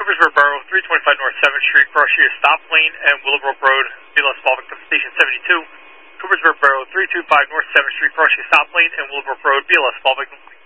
Coopersburg Borough, 325 North 7th Street, cross your stop lane and Willowbrook Road, BLS small victim, station 72. Coopersburg Borough, 325 North 7th Street, cross your stop lane and Willowbrook Road, BLS small victim.